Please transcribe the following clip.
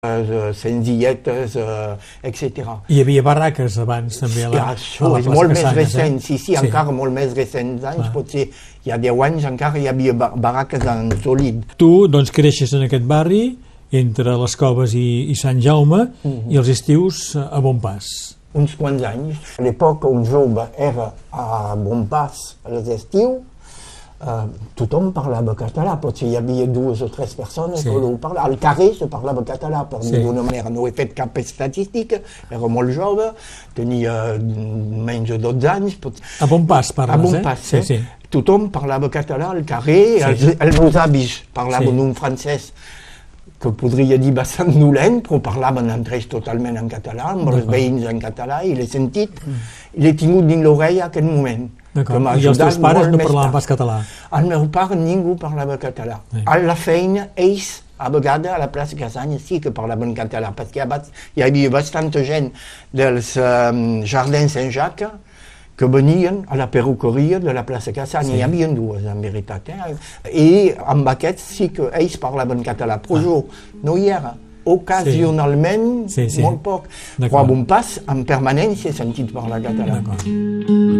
senzilletes, etc. Hi havia barraques abans també a la Això és molt més recent, sí, encara molt més recents anys, Clar. potser hi ha 10 anys encara hi havia barraques en sòlid. Tu doncs creixes en aquest barri entre les Coves i Sant Jaume i els estius a Bonpas. Uns quants anys. A l'època un jove era a Bonpas a l'estiu, tothom parlava català, potser hi havia 2 o 3 persones que ho parlaven. Al carrer se parlava català, per d'alguna manera. No he fet cap estadística, era molt jove, tenia menys de 12 anys. A Bonpas parles, a Bonpas, Sí. Tothom parlava català al carrer, els meus avis parlaven un francès que podria dir bastant dolent, però parlaven entre ells totalment en català, amb els veïns en català, i l'he sentit, i l'he tingut dins l'orella en aquell moment. I els teus pares no parlaven pas català? El meu pare ningú parlava català. A la feina, ells, a vegades, a la plaça Casanya sí que parlaven català, perquè hi havia bastanta gent dels Jardins Saint-Jacques que venien a la perruqueria de la plaça Casanya. Hi havia 2, en veritat. I amb aquests sí que ells parlaven català, però jo no hi era. Ocasionalment, molt poc. Però a Bonpas, en permanència, he sentit parlar català.